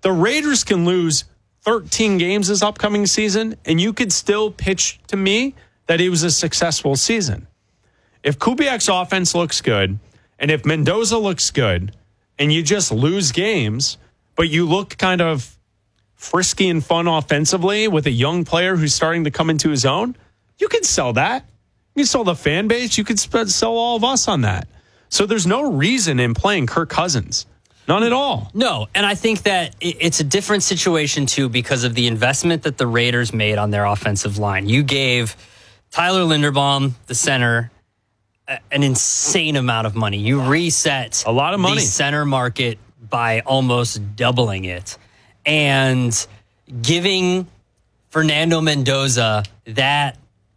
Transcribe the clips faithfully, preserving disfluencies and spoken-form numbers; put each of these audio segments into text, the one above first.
The Raiders can lose thirteen games this upcoming season, and you could still pitch to me that it was a successful season. If Kubiak's offense looks good, and if Mendoza looks good, and you just lose games, but you look kind of frisky and fun offensively with a young player who's starting to come into his own, you can sell that. You can sell the fan base. You could sell all of us on that. So there's no reason in playing Kirk Cousins. None at all. No, and I think that it's a different situation, too, because of the investment that the Raiders made on their offensive line. You gave Tyler Linderbaum, the center, an insane amount of money. You reset a lot of money. The center market by almost doubling it. And giving Fernando Mendoza that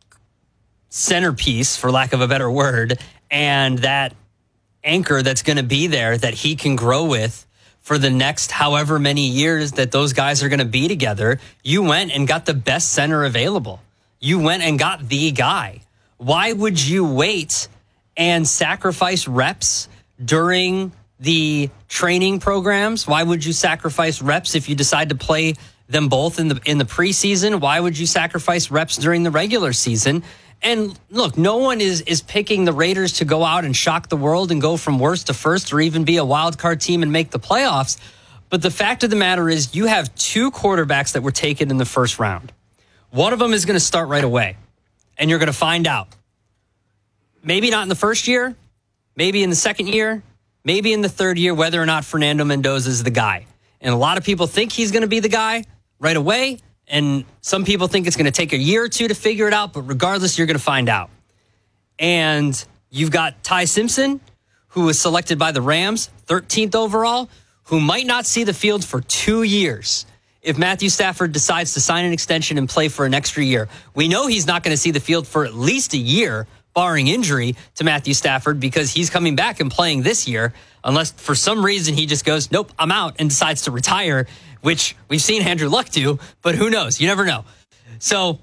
centerpiece, for lack of a better word, and that anchor that's going to be there that he can grow with for the next however many years that those guys are going to be together. You went and got the best center available. You went and got the guy. Why would you wait and sacrifice reps during the training programs? Why would you sacrifice reps if you decide to play them both in the in the preseason? Why would you sacrifice reps during the regular season? And look, no one is is picking the Raiders to go out and shock the world and go from worst to first or even be a wild card team and make the playoffs. But the fact of the matter is you have two quarterbacks that were taken in the first round. One of them is going to start right away, and you're going to find out. Maybe not in the first year, maybe in the second year, maybe in the third year, whether or not Fernando Mendoza is the guy. And a lot of people think he's going to be the guy right away. And some people think it's going to take a year or two to figure it out, but regardless, you're going to find out. And you've got Ty Simpson, who was selected by the Rams, thirteenth overall, who might not see the field for two years if Matthew Stafford decides to sign an extension and play for an extra year. We know he's not going to see the field for at least a year, barring injury to Matthew Stafford, because he's coming back and playing this year, unless for some reason he just goes, nope, I'm out, and decides to retire, which we've seen Andrew Luck do, but who knows? You never know. So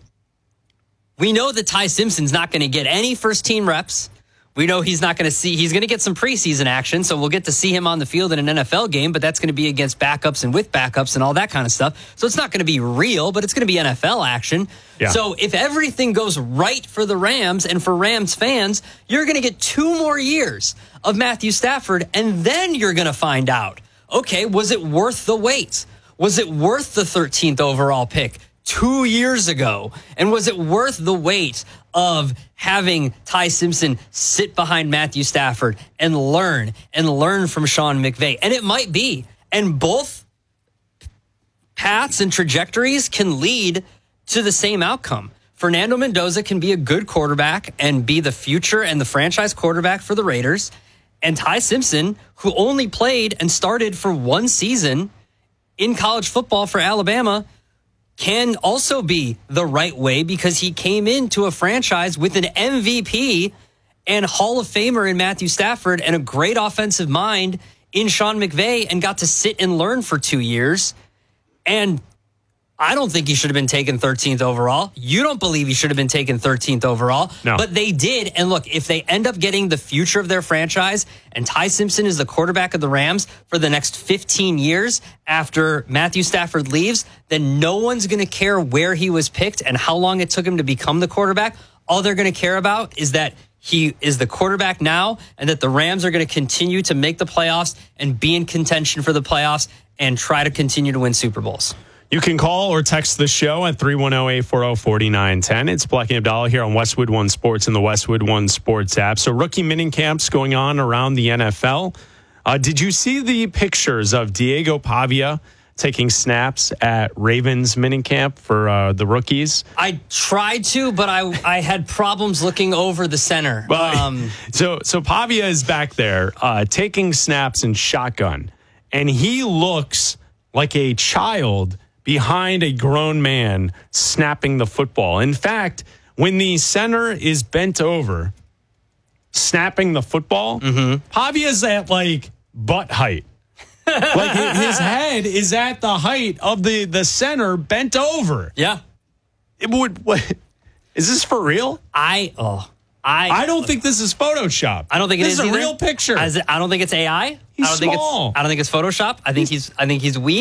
we know that Ty Simpson's not going to get any first-team reps. We know he's not going to see, he's going to get some preseason action, so we'll get to see him on the field in an N F L game, but that's going to be against backups and with backups and all that kind of stuff. So it's not going to be real, but it's going to be N F L action. Yeah. So if everything goes right for the Rams and for Rams fans, you're going to get two more years of Matthew Stafford, and then you're going to find out, okay, was it worth the wait? Was it worth the thirteenth overall pick two years ago? And was it worth the wait of having Ty Simpson sit behind Matthew Stafford and learn and learn from Sean McVay? And it might be. And both paths and trajectories can lead to the same outcome. Fernando Mendoza can be a good quarterback and be the future and the franchise quarterback for the Raiders. And Ty Simpson, who only played and started for one season in college football for Alabama, can also be the right way because he came into a franchise with an M V P and Hall of Famer in Matthew Stafford and a great offensive mind in Sean McVay and got to sit and learn for two years. And I don't think he should have been taken thirteenth overall. You don't believe he should have been taken thirteenth overall. No. But they did. And look, if they end up getting the future of their franchise and Ty Simpson is the quarterback of the Rams for the next fifteen years after Matthew Stafford leaves, then no one's going to care where he was picked and how long it took him to become the quarterback. All they're going to care about is that he is the quarterback now and that the Rams are going to continue to make the playoffs and be in contention for the playoffs and try to continue to win Super Bowls. You can call or text the show at three one zero, eight four zero, four nine one zero. It's Black and Abdallah here on Westwood One Sports and the Westwood One Sports app. So rookie mini camps going on around the N F L. Uh, did you see the pictures of Diego Pavia taking snaps at Ravens mini camp for uh, the rookies? I tried to, but I I had problems looking over the center. But, um, so so Pavia is back there uh, taking snaps in shotgun, and he looks like a child behind a grown man snapping the football. In fact, when the center is bent over snapping the football, mm-hmm. Pavia's at like butt height. Like his head is at the height of the, the center bent over. Yeah. It would. What, is this for real? I oh I I don't think this is Photoshop. I don't think it this is is a either. real picture. As, I don't think it's A I. He's I don't small. think it's I don't think it's Photoshop. I think he's I think he's weak.